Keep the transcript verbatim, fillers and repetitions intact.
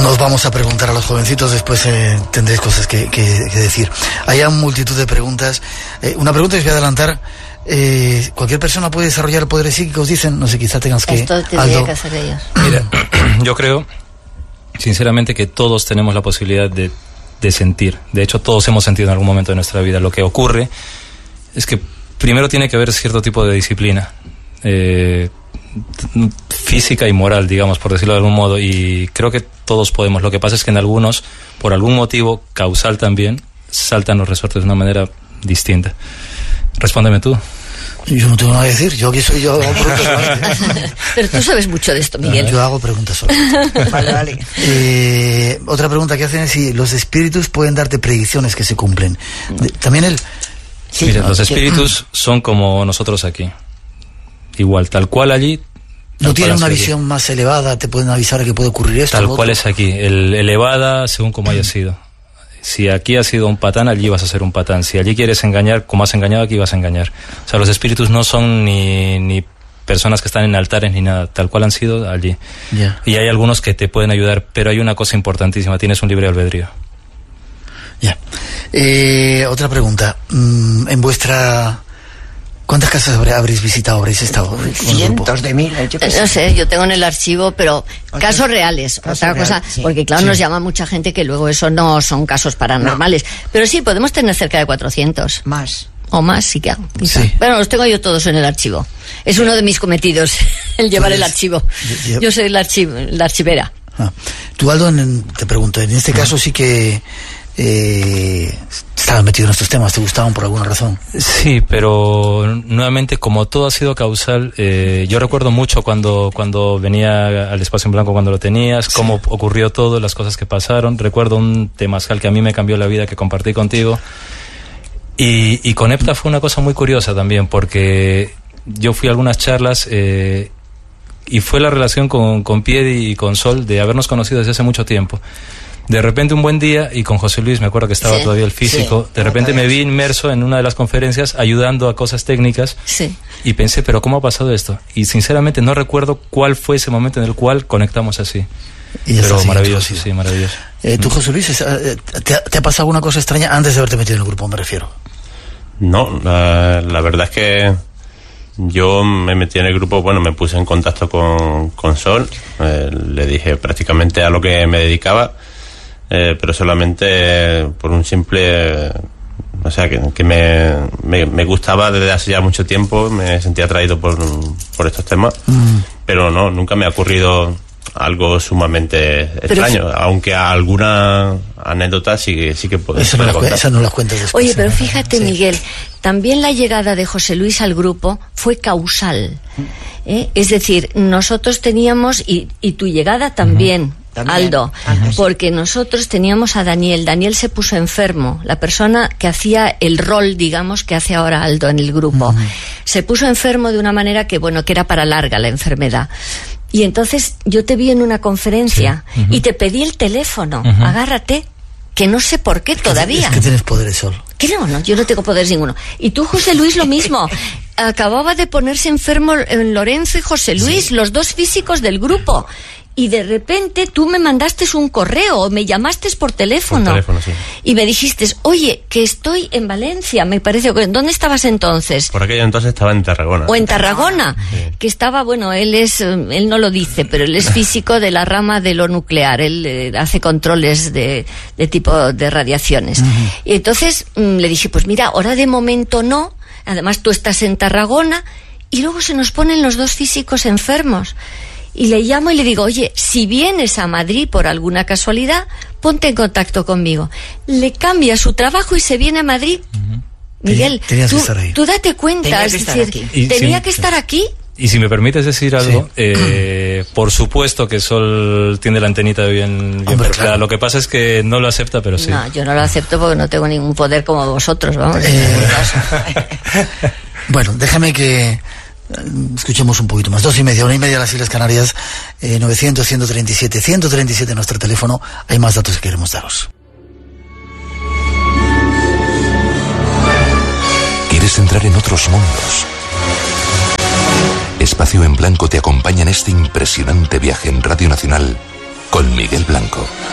Nos vamos a preguntar a los jovencitos, después eh, tendréis cosas que, que, que decir. Hay una multitud de preguntas. Eh, una pregunta que os voy a adelantar. Eh, ¿Cualquier persona puede desarrollar poderes psíquicos? Dicen, no sé, quizá tengas que... Esto tendría Aldo. que hacer ellos. Mira, yo creo, sinceramente, que todos tenemos la posibilidad de, de sentir. De hecho, todos hemos sentido en algún momento de nuestra vida. Lo que ocurre es que primero tiene que haber cierto tipo de disciplina. Eh... física y moral, digamos, por decirlo de algún modo, y creo que todos podemos. Lo que pasa es que en algunos, por algún motivo causal también, saltan los resortes de una manera distinta. Respóndeme tú. Yo no tengo nada que decir, yo aquí soy yo, hago preguntas solamente. Pero tú sabes mucho de esto, Miguel. Yo hago preguntas solamente. Vale, vale. Eh, otra pregunta que hacen es si los espíritus pueden darte predicciones que se cumplen. De, También él... Sí, Mira, los espíritus son como nosotros aquí. Igual, tal cual allí. No tienen una visión aquí más elevada, te pueden avisar que puede ocurrir esto. Tal cual es aquí, el, elevada según como haya sido. Si aquí has sido un patán, allí vas a ser un patán. Si allí quieres engañar, como has engañado, aquí vas a engañar. O sea, los espíritus no son ni, ni personas que están en altares ni nada, tal cual han sido allí. Yeah. Y hay algunos que te pueden ayudar, pero hay una cosa importantísima, tienes un libre albedrío. Ya. Yeah. Eh, otra pregunta. Mm, en vuestra... ¿Cuántas casas habréis visitado, habréis estado? Cientos de miles, yo qué sé. No sé, yo tengo en el archivo, pero casos reales, caso otra real, cosa, sí. Porque claro, sí. Nos llama mucha gente que luego eso no son casos paranormales. No. Pero sí, podemos tener cerca de cuatrocientos. Más. O más, sí que sí. Bueno, los tengo yo todos en el archivo. Es uno de mis cometidos, el llevar el archivo. Yo, yo soy la, archiv la archivera. Ah. Tú, Aldo, en, te pregunto, en este caso sí que... Eh, estabas metido en estos temas, ¿te gustaban por alguna razón? Sí, pero nuevamente, como todo ha sido causal, eh, yo recuerdo mucho cuando, cuando venía al Espacio en Blanco, cuando lo tenías, sí. Cómo ocurrió todo, las cosas que pasaron. Recuerdo un temazcal que a mí me cambió la vida, que compartí contigo. Y, y con Epta fue una cosa muy curiosa también, porque yo fui a algunas charlas eh, y fue la relación con, con Piedi y con Sol de habernos conocido desde hace mucho tiempo. De repente un buen día, y con José Luis, me acuerdo que estaba sí, todavía el físico, sí, de repente me vi inmerso en una de las conferencias ayudando a cosas técnicas sí. Y pensé, pero ¿cómo ha pasado esto? Y sinceramente no recuerdo cuál fue ese momento en el cual conectamos así. Y pero así, maravilloso, sí, maravilloso. Eh, ¿Tú, José Luis, te ha, te ha pasado alguna cosa extraña antes de haberte metido en el grupo, me refiero? No, la, la verdad es que yo me metí en el grupo, bueno, me puse en contacto con, con Sol, eh, le dije prácticamente a lo que me dedicaba. Eh, pero solamente eh, por un simple... Eh, o sea, que, que me, me, me gustaba desde hace ya mucho tiempo, me sentía atraído por, por estos temas, mm. Pero no, nunca me ha ocurrido algo sumamente extraño, pero, aunque alguna anécdota sí, sí que puedo contar. Esa no las cuentas después. Oye, pero fíjate, sí. Miguel, también la llegada de José Luis al grupo fue causal, ¿eh? Es decir, nosotros teníamos, y, y tu llegada también... Uh-huh. También. Aldo, Ajá, porque sí. Nosotros teníamos a Daniel, Daniel se puso enfermo, la persona que hacía el rol, digamos, que hace ahora Aldo en el grupo, uh-huh. Se puso enfermo de una manera que, bueno, que era para larga la enfermedad. Y entonces yo te vi en una conferencia sí. Uh-huh. Y te pedí el teléfono, uh-huh. Agárrate, que no sé por qué todavía. Es que tienes poderes, Sol. Que no, no, yo no tengo poderes ninguno. Y tú, José Luis, lo mismo. Acababa de ponerse enfermo Lorenzo y José Luis, sí. Los dos físicos del grupo. Y de repente tú me mandaste un correo o me llamaste por teléfono, por teléfono sí. Y me dijiste, oye, que estoy en Valencia, me parece. ¿Dónde estabas entonces? Por aquello entonces estaba en Tarragona. O en Tarragona, sí. Que estaba, bueno, él es, él no lo dice, pero él es físico de la rama de lo nuclear, él eh, hace controles de, de tipo de radiaciones. Uh-huh. Y entonces mm, le dije, pues mira, ahora de momento no, además tú estás en Tarragona, y luego se nos ponen los dos físicos enfermos. Y le llamo y le digo, oye, si vienes a Madrid por alguna casualidad, ponte en contacto conmigo. Le cambia su trabajo y se viene a Madrid. Uh-huh. Miguel, Tenías tú, que estar ahí. tú date cuenta, tenía es que decir, estar aquí. tenía sí, que estar aquí. Y si me permites decir algo, sí. eh, por supuesto que Sol tiene la antenita bien, bien Hombre, claro. Lo que pasa es que no lo acepta, pero sí. No, yo no lo acepto porque no tengo ningún poder como vosotros, vamos. Eh, bueno, déjame que escuchemos un poquito más. Dos y media, una y media las Islas Canarias, eh, novecientos, ciento treinta y siete, ciento treinta y siete nuestro teléfono. Hay más datos que queremos daros. ¿Quieres entrar en otros mundos? Espacio en Blanco te acompaña en este impresionante viaje en Radio Nacional con Miguel Blanco.